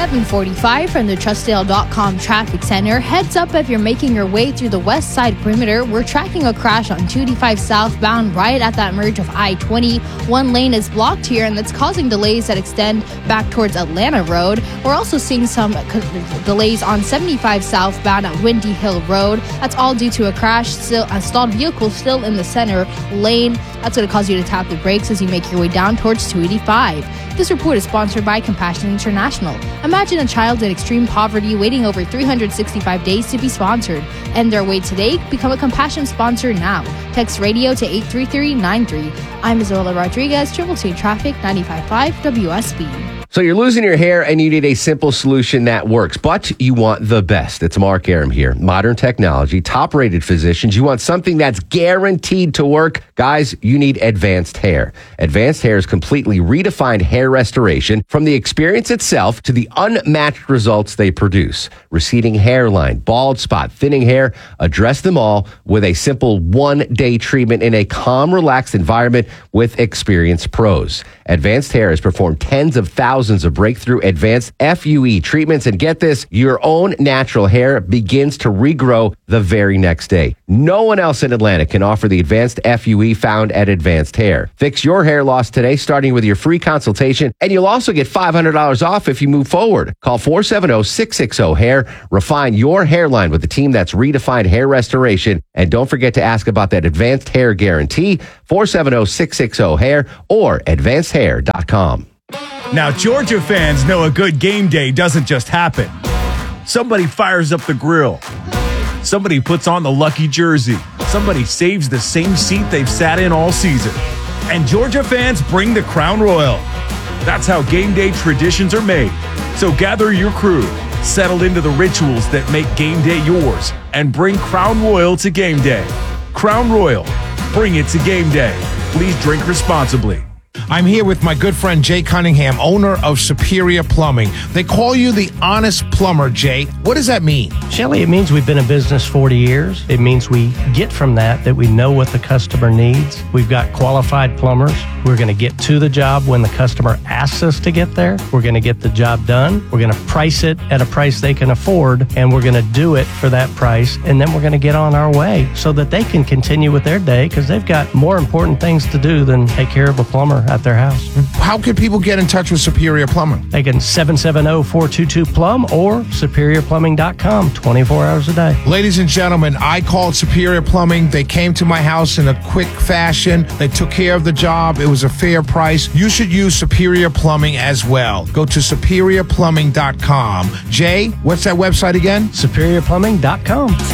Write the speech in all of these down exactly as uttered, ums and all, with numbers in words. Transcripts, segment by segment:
seven forty-five from the Trustdale dot com Traffic Center. Heads up if you're making your way through the west side perimeter. We're tracking a crash on two eighty-five southbound right at that merge of I twenty. One lane is blocked here, and that's causing delays that extend back towards Atlanta Road. We're also seeing some c- delays on seventy-five southbound at Windy Hill Road. That's all due to a crash. Still, a stalled vehicle still in the center lane. That's going to cause you to tap the brakes as you make your way down towards two eighty-five. This report is sponsored by Compassion International. Imagine a child in extreme poverty waiting over three hundred sixty-five days to be sponsored. End their wait today. Become a Compassion sponsor now. Text radio to eight three three nine three. I'm Isabella Rodriguez, Triple T Traffic, ninety-five point five W S B. So you're losing your hair and you need a simple solution that works, but you want the best. It's Mark Aram here. Modern technology, top-rated physicians. You want something that's guaranteed to work. Guys, you need Advanced Hair. Advanced Hair's completely redefined hair restoration, from the experience itself to the unmatched results they produce. Receding hairline, bald spot, thinning hair, address them all with a simple one-day treatment in a calm, relaxed environment with experienced pros. Advanced Hair has performed tens of thousands of breakthrough advanced F U E treatments, and get this, your own natural hair begins to regrow the very next day. No one else in Atlanta can offer the advanced F U E found at Advanced Hair. Fix your hair loss today, starting with your free consultation, and you'll also get five hundred dollars off if you move forward. Call four seven zero, six six zero, hair. Refine your hairline with the team that's redefined hair restoration, and don't forget to ask about that Advanced Hair Guarantee, four seven zero, six six zero, hair or advanced hair dot com. Now, Georgia fans know a good game day doesn't just happen. Somebody fires up the grill. Somebody puts on the lucky jersey. Somebody saves the same seat they've sat in all season. And Georgia fans bring the Crown Royal. That's how game day traditions are made. So gather your crew, settle into the rituals that make game day yours, and bring Crown Royal to game day. Crown Royal, bring it to game day. Please drink responsibly. I'm here with my good friend Jay Cunningham, owner of Superior Plumbing. They call you the honest plumber, Jay. What does that mean? Shelly, it means we've been in business forty years. It means we get from that that we know what the customer needs. We've got qualified plumbers. We're going to get to the job when the customer asks us to get there. We're going to get the job done. We're going to price it at a price they can afford, and we're going to do it for that price, and then we're going to get on our way so that they can continue with their day, because they've got more important things to do than take care of a plumber at their house. How can people get in touch with Superior Plumbing? They can seven seven zero, four two two, plumb or superior plumbing dot com, twenty-four hours a day. Ladies and gentlemen, I called Superior Plumbing. They came to my house in a quick fashion. They took care of the job. It was a fair price. You should use Superior Plumbing as well. Go to superior plumbing dot com. Jay, what's that website again? superior plumbing dot com. To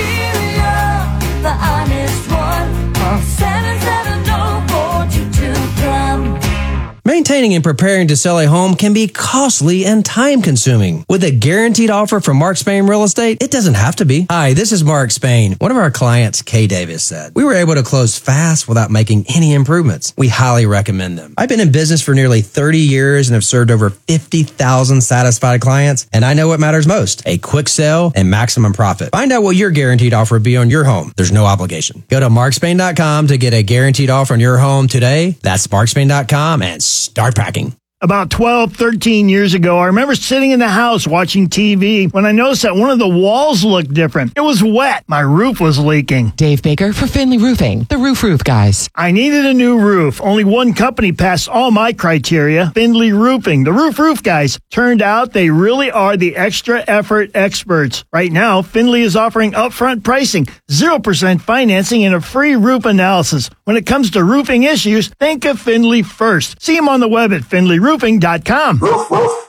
Superior, the honest one. Call seven seven zero, four two two, plumb. Maintaining and preparing to sell a home can be costly and time-consuming. With a guaranteed offer from Mark Spain Real Estate, it doesn't have to be. Hi, this is Mark Spain. One of our clients, Kay Davis, said, "We were able to close fast without making any improvements. We highly recommend them. I've been in business for nearly thirty years and have served over fifty thousand satisfied clients, and I know what matters most, a quick sale and maximum profit. Find out what your guaranteed offer would be on your home. There's no obligation. Go to mark spain dot com to get a guaranteed offer on your home today. That's mark spain dot com and start packing." About twelve, thirteen years ago, I remember sitting in the house watching T V when I noticed that one of the walls looked different. It was wet. My roof was leaking. Dave Baker for Finley Roofing, the Roof Roof guys. I needed a new roof. Only one company passed all my criteria, Finley Roofing, the Roof Roof guys. Turned out they really are the extra effort experts. Right now, Finley is offering upfront pricing, zero percent financing, and a free roof analysis. When it comes to roofing issues, think of Finley first. See them on the web at finley roofing dot com. Roof, roof.